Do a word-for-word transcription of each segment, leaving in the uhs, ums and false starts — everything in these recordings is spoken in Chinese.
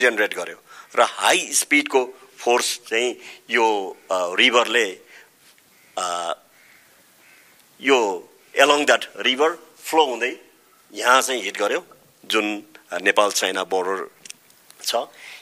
जेनेरेट गर्यो र हाई स्पिडको फोर्स चाहिँ यो रिभरले यो एलोङ द्याट रिभर फ्लो हुँदै यहाँ चाहिँ हिट गर्यो जुन नेपाल चाइना बोर्डर छ।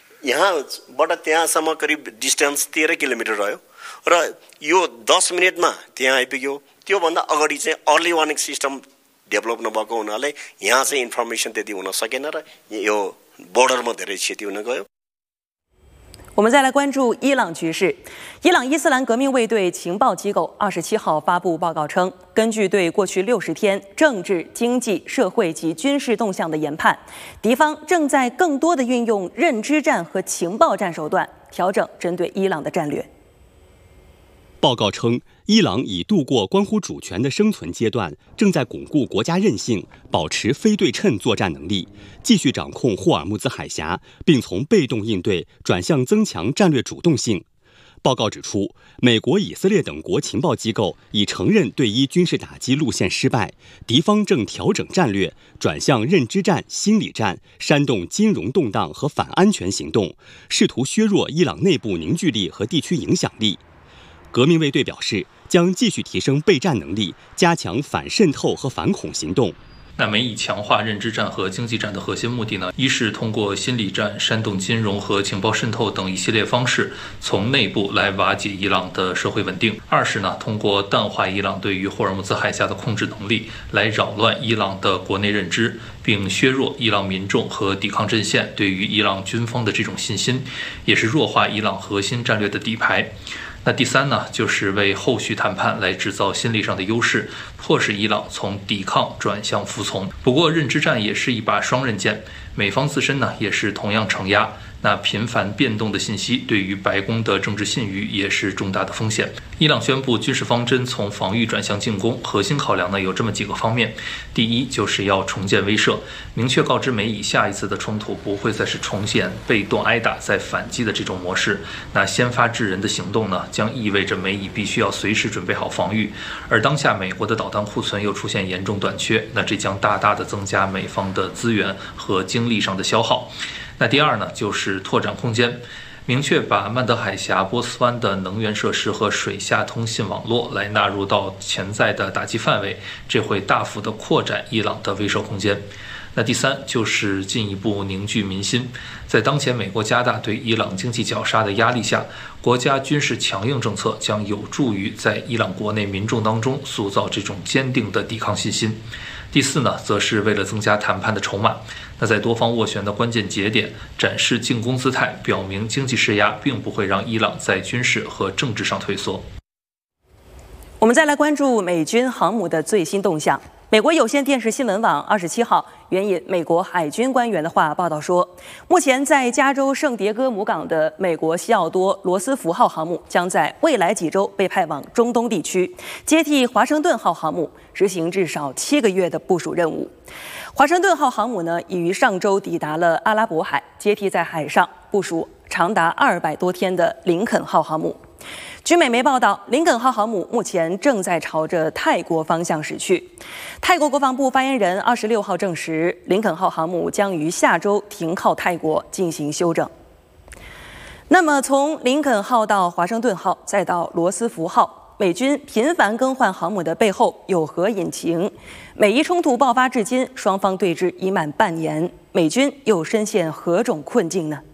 यहाँबाट त्यहाँसम्म करिब डिस्टेन्स तेह्र किलोमिटर रह्यो र यो दस मिनटमा त्यहाँ आइपुग्यो। त्योभन्दा अगाडि चाहिँ अर्ली वार्निङ सिस्टम डेभलप नभएको हुनाले यहाँ चाहिँ इन्फर्मेसन त्यति हुन सकेन र यो बोर्डरमा धेरै क्षति हुन गयो। 我们再来关注伊朗局势。伊朗伊斯兰革命卫队情报机构二十七号发布报告称，根据对过去六十天政治、经济、社会及军事动向的研判，敌方正在更多的运用认知战和情报战手段，调整针对伊朗的战略。 报告称，伊朗已度过关乎主权的生存阶段，正在巩固国家韧性，保持非对称作战能力，继续掌控霍尔木兹海峡，并从被动应对转向增强战略主动性。报告指出，美国、以色列等国情报机构已承认对伊军事打击路线失败，敌方正调整战略，转向认知战、心理战，煽动金融动荡和反安全行动，试图削弱伊朗内部凝聚力和地区影响力。革命卫队表示，将继续提升备战能力，加强反渗透和反恐行动。 那美以强化认知战和经济战的核心目的呢，一是通过心理战、煽动金融和情报渗透等一系列方式，从内部来瓦解伊朗的社会稳定；二是呢，通过淡化伊朗对于霍尔木兹海峡的控制能力，来扰乱伊朗的国内认知，并削弱伊朗民众和抵抗阵线对于伊朗军方的这种信心，也是弱化伊朗核心战略的底牌。那第三呢，就是为后续谈判来制造心理上的优势，迫使伊朗从抵抗转向服从。不过，认知战也是一把双刃剑，美方自身呢也是同样承压。那频繁变动的信息对于白宫的政治信誉也是重大的风险。伊朗宣布军事方针从防御转向进攻，核心考量呢有这么几个方面：第一，就是要重建威慑，明确告知美以下一次的冲突不会再是重现被动挨打再反击的这种模式。那先发制人的行动呢，将意味着美以必须要随时准备好防御，而当下美国的导弹库存又出现严重短缺，那这将大大的增加美方的资源和精力上的消耗。那第二呢，就是拓展空间，明确把曼德海峡、波斯湾的能源设施和水下通信网络来纳入到潜在的打击范围，这会大幅的扩展伊朗的威慑空间。那第三就是进一步凝聚民心，在当前美国加大对伊朗经济绞杀的压力下，国家军事强硬政策将有助于在伊朗国内民众当中塑造这种坚定的抵抗信心。第四呢，则是为了增加谈判的筹码，那在多方斡旋的关键节点展示进攻姿态，表明经济施压并不会让伊朗在军事和政治上退缩。 我们再来关注美军航母的最新动向。美国有线电视新闻网二十七号援引美国海军官员的话报道说，目前在加州圣迭戈母港的美国西奥多罗斯福号航母将在未来几周被派往中东地区，接替华盛顿号航母执行至少七个月的部署任务。华盛顿号航母呢，已于上周抵达了阿拉伯海，接替在海上部署长达二百多天的林肯号航母。据美媒报道，林肯号航母目前正在朝着泰国方向驶去。泰国国防部发言人二十六号证实，林肯号航母将于下周停靠泰国进行休整。那么，从林肯号到华盛顿号，再到罗斯福号，美军频繁更换航母的背后有何隐情？美伊冲突爆发至今，双方对峙已满半年，美军又深陷何种困境呢？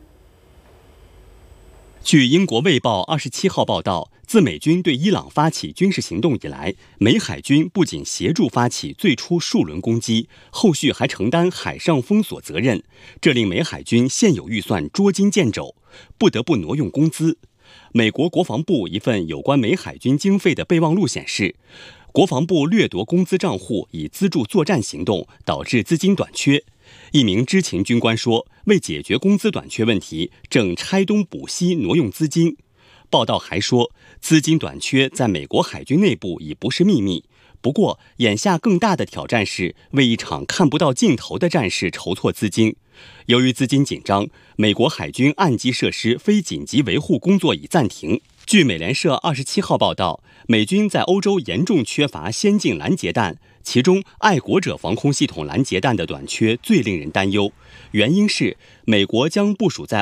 据英国《卫报》二十七号报道，自美军对伊朗发起军事行动以来，美海军不仅协助发起最初数轮攻击，后续还承担海上封锁责任，这令美海军现有预算捉襟见肘，不得不挪用工资。美国国防部一份有关美海军经费的备忘录显示，国防部掠夺工资账户以资助作战行动，导致资金短缺。一名知情军官说，为解决工资短缺问题，正拆东补西挪用资金。报道还说，资金短缺在美国海军内部已不是秘密。不过，眼下更大的挑战是为一场看不到尽头的战事筹措资金。由于资金紧张，美国海军岸基设施非紧急维护工作已暂停。据美联社二十七号报道，美军在欧洲严重缺乏先进拦截弹，其中爱国者防空系统拦截弹的短缺最令人担忧。原因是美国将部署在